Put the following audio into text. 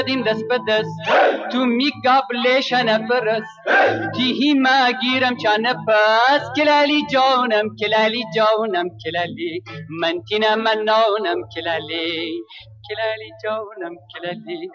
دین دست به دست تو میگابلش نفرس دیهی ما گیرم چانه پس کلالی جانم کلالی جانم کلالی من تینم من نانم کلالی کلالی جانم کلالی